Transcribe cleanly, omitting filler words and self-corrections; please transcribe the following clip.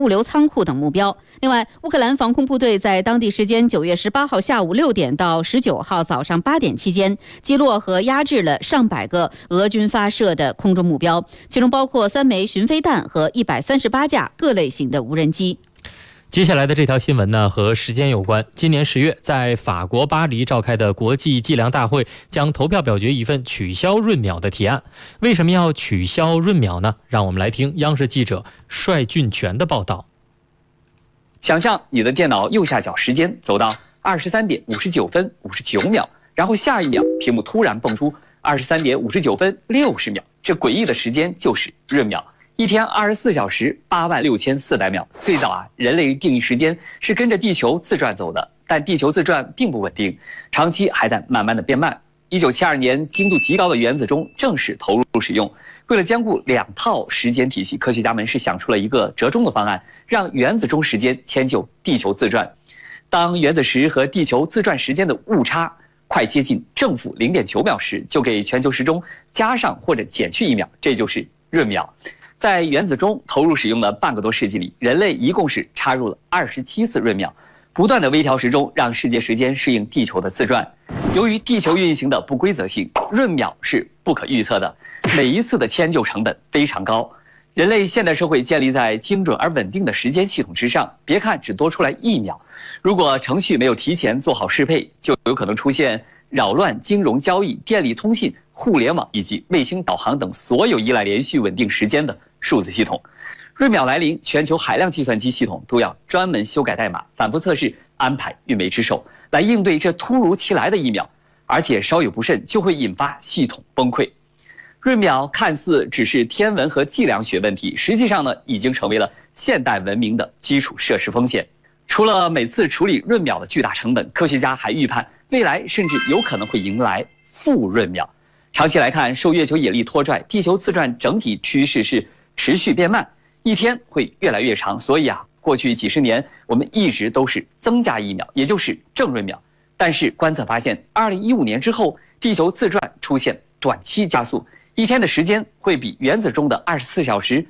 物流仓库等目标。另外，乌克兰防空部队在当地时间9月18号下午6点到19号早上8点期间，击落和压制了上百个俄军发射的空中目标，其中包括3枚巡飞弹和138架各类型的无人机。 接下来的这条新闻呢，和时间有关。今年10月，在法国巴黎召开的国际计量大会将投票表决一份取消闰秒的提案。为什么要取消闰秒呢？让我们来听央视记者帅俊全的报道。 想象你的电脑右下角时间走到23点59分59秒，然后下一秒屏幕突然蹦出23点59分60秒，这诡异的时间就是闰秒。一天24小时86400秒。最早人类定义时间是跟着地球自转走的，但地球自转并不稳定，长期还在慢慢的变慢。1972年，精度极高的原子钟正式投入使用。为了兼顾2套时间体系，科学家们是想出了一个折中的方案，让原子钟时间迁就地球自转。当原子时和地球自转时间的误差快接近正负0.9秒时，就给全球时钟加上或者减去1秒，这就是闰秒。在原子钟投入使用的半个多世纪里，人类一共是插入了27次闰秒，不断的微调时钟，让世界时间适应地球的自转。由于地球运行的不规则性，闰秒是不可预测的，每一次的迁就成本非常高。人类现代社会建立在精准而稳定的时间系统之上，别看只多出来1秒，如果程序没有提前做好适配，就有可能出现扰乱金融交易、电力通信、互联网以及卫星导航等所有依赖连续稳定时间的数字系统。闰秒来临，全球海量计算机系统都要专门修改代码，反复测试，安排运维之手，来应对这突如其来的1秒，而且稍有不慎就会引发系统崩溃。闰秒看似只是天文和计量学问题，实际上呢，已经成为了现代文明的基础设施风险。除了每次处理闰秒的巨大成本，科学家还预判未来甚至有可能会迎来负闰秒。长期来看，受月球引力拖拽，地球自转整体趋势是持续变慢，一天会越来越长。所以过去几十年我们一直都是增加1秒，也就是正闰秒。但是观测发现，2015年之后，地球自转出现短期加速，一天的时间会比原子钟的24小时